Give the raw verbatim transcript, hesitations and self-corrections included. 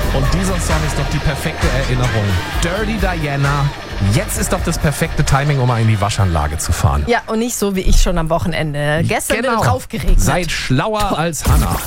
Und dieser Song ist doch die perfekte Erinnerung. Dirty Diana. Jetzt ist doch das perfekte Timing, um mal in die Waschanlage zu fahren. Ja, und nicht so wie ich schon am Wochenende. Gestern Genau. wieder drauf geregnet. Seid schlauer als Hannah.